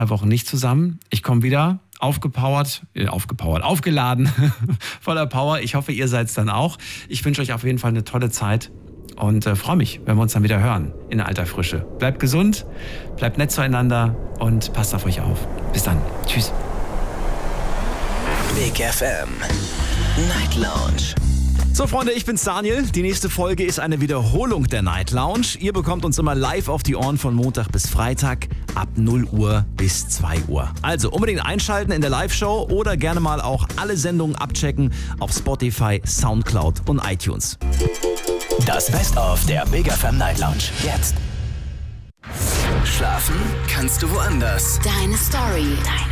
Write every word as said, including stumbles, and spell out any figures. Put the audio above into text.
drei Wochen nicht zusammen. Ich komme wieder aufgepowert, äh, aufgepowert, aufgeladen, voller Power. Ich hoffe, ihr seid es dann auch. Ich wünsche euch auf jeden Fall eine tolle Zeit und äh, freue mich, wenn wir uns dann wieder hören in alter Frische. Bleibt gesund, bleibt nett zueinander und passt auf euch auf. Bis dann. Tschüss. Big F M Night Lounge. So Freunde, ich bin's Daniel. Die nächste Folge ist eine Wiederholung der Night Lounge. Ihr bekommt uns immer live auf die Ohren von Montag bis Freitag ab null Uhr bis zwei Uhr. Also unbedingt einschalten in der Live-Show oder gerne mal auch alle Sendungen abchecken auf Spotify, Soundcloud und iTunes. Das Best-of der Big F M Night Lounge. Jetzt. Schlafen kannst du woanders. Deine Story. Deine